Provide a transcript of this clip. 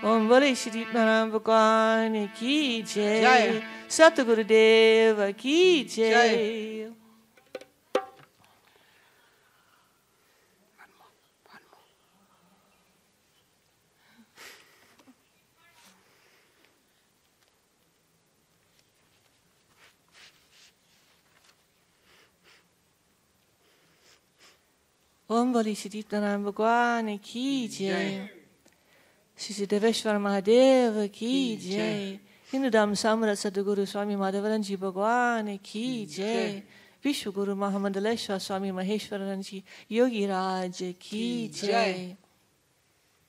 ओम बोले श्री नारायण भगवान की जय, सतगुरुदेव की जय। ओम बोले श्री नारायण भगवान की जय, श्री देवेश्वर महादेव की जय, हिंदू धर्म सम्राट सद्गुरु स्वामी माधवानंद जी भगवान की जय, विश्व गुरु महामंडलेश्वर स्वामी महेश्वरानंद जी योगी राज की जय।